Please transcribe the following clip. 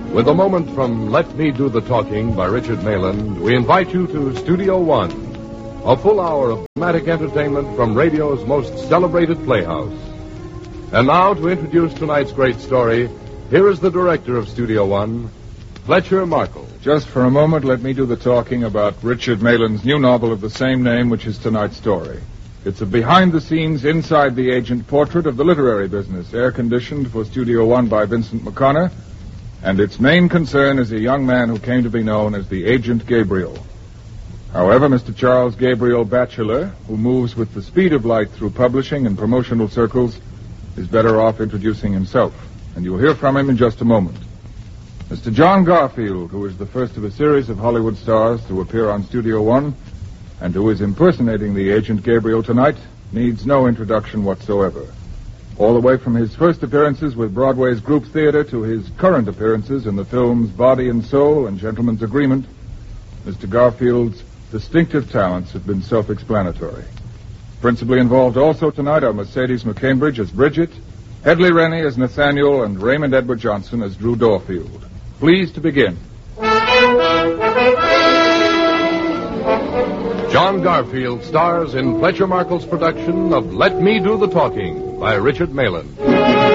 With a moment from Let Me Do the Talking by Richard Mayland, we invite you to Studio One, a full hour of dramatic entertainment from radio's most celebrated playhouse. And now, to introduce tonight's great story, here is the director of Studio One, Fletcher Markle. Just for a moment, let me do the talking about Richard Mayland's new novel of the same name, which is tonight's story. It's a behind-the-scenes, inside-the-agent portrait of the literary business, air-conditioned for Studio One by Vincent McConnor, and its main concern is a young man who came to be known as the Agent Gabriel. However, Mr. Charles Gabriel Batchelor, who moves with the speed of light through publishing and promotional circles, is better off introducing himself, and you'll hear from him in just a moment. Mr. John Garfield, who is the first of a series of Hollywood stars to appear on Studio One, and who is impersonating the Agent Gabriel tonight, needs no introduction whatsoever. All the way from his first appearances with Broadway's Group Theater to his current appearances in the films Body and Soul and Gentleman's Agreement, Mr. Garfield's distinctive talents have been self-explanatory. Principally involved also tonight are Mercedes McCambridge as Bridget, Hedley Rennie as Nathaniel, and Raymond Edward Johnson as Drew Dorfield. Pleased to begin. John Garfield stars in Fletcher Markle's production of Let Me Do the Talking by Richard Mayland.